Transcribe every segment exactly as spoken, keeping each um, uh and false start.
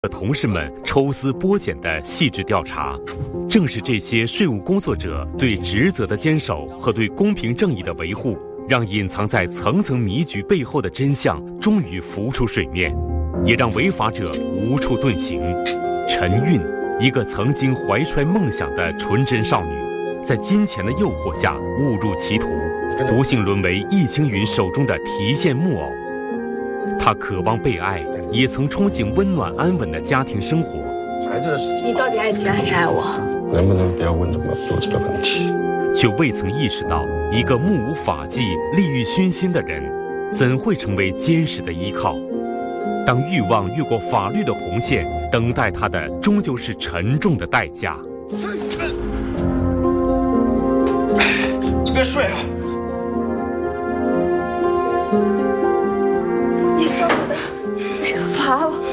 同事们抽丝剥茧的细致调查，正是这些税务工作者对职责的坚守和对公平正义的维护，让隐藏在层层迷局背后的真相终于浮出水面，也让违法者无处遁形。陈韵，一个曾经怀揣梦想的纯真少女，在金钱的诱惑下误入歧途，不幸沦为易青云手中的提线木偶。他渴望被爱，也曾憧憬温暖安稳的家庭生活。 孩子的事情， 你到底爱钱还是爱我？ 能不能不要问那么多这个问题？ 却未曾意识到，一个目无法纪、利欲熏心的人，怎会成为坚实的依靠？当欲望越过法律的红线，等待他的终究是沉重的代价。 你别睡啊！ 你送我的那个娃娃，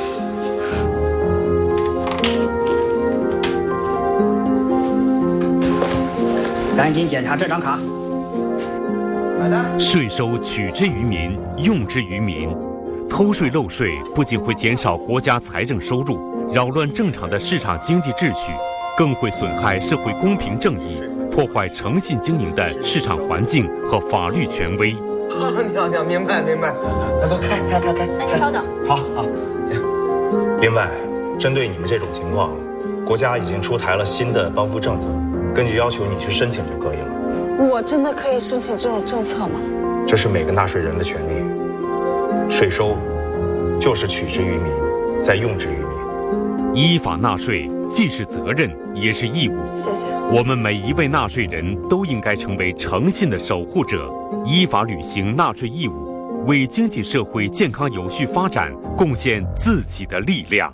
赶紧检查这张卡。 买单。 税收取之于民，用之于民。偷税漏税不仅会减少国家财政收入，扰乱正常的市场经济秩序，更会损害社会公平正义，破坏诚信经营的市场环境和法律权威。 好，你好，你好，明白明白。来，给我开开开开。 那你稍等。 好好，行。 另外，针对你们这种情况，国家已经出台了新的帮扶政策，根据要求你去申请就可以了。 我真的可以申请这种政策吗？ 这是每个纳税人的权利。税收就是取之于民，再用之于民。 依法纳税既是责任，也是义务。 谢谢。 我们每一位纳税人都应该成为诚信的守护者，依法履行纳税义务，为经济社会健康有序发展贡献自己的力量。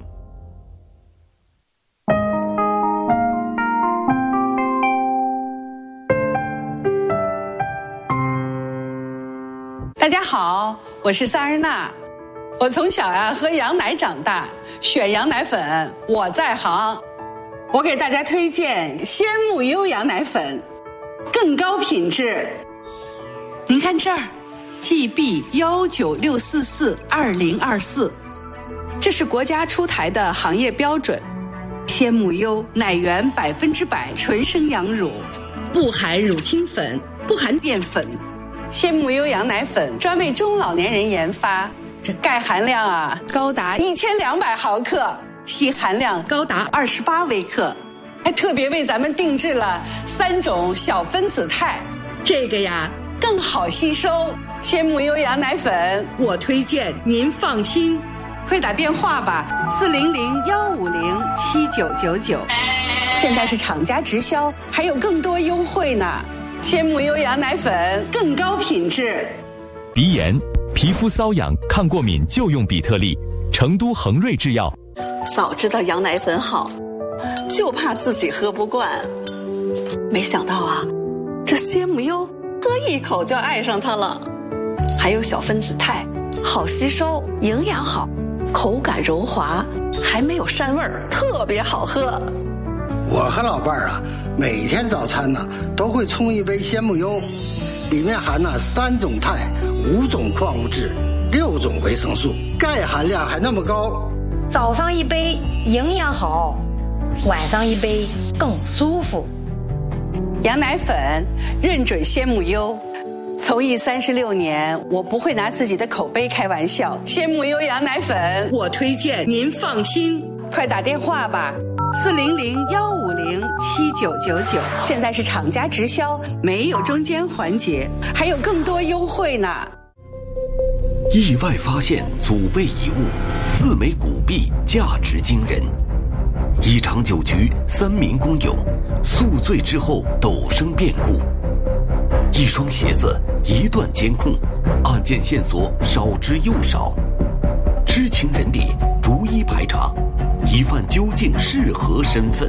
大家好，我是萨日娜。我从小呀、啊、喝羊奶长大，选羊奶粉我在行。我给大家推荐鲜木优羊奶粉，更高品质。您看这儿 ，G B 幺九六四四二零二四，这是国家出台的行业标准。鲜木优奶源百分之百纯生羊乳，不含乳清粉，不含淀粉。鲜木优羊奶粉专为中老年人研发，这钙含量啊高达一千两百毫克，硒含量高达二十八微克，还特别为咱们定制了三种小分子肽，这个呀更好吸收。鲜木优羊奶粉，我推荐您放心，快打电话吧，四零零幺五零七九九九。现在是厂家直销，还有更多优惠呢。鲜木优羊奶粉更高品质。 鼻炎、皮肤瘙痒、抗过敏就用比特利，成都恒瑞制药。 早知道羊奶粉好，就怕自己喝不惯。没想到啊，这鲜木优喝一口就爱上它了。还有小分子肽，好吸收，营养好，口感柔滑，还没有膻味儿，特别好喝。 我和老伴儿啊，每天早餐呢都会冲一杯鲜木优，里面含了三种肽、五种矿物质、六种维生素，钙含量还那么高。 早上一杯营养好，晚上一杯更舒服。 羊奶粉认准鲜木优，从艺三十六年，我不会拿自己的口碑开玩笑。鲜木优羊奶粉，我推荐您放心，快打电话吧。四零零幺五零七九九九，现在是厂家直销，没有中间环节，还有更多优惠呢。 意外发现祖辈遗物，四枚古币价值惊人。一场酒局，三名工友宿醉之后陡生变故。一双鞋子，一段监控，案件线索少之又少。知情人底逐一排查，疑犯究竟是何身份？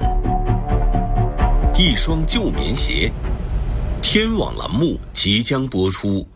一双旧棉鞋，天网栏目即将播出。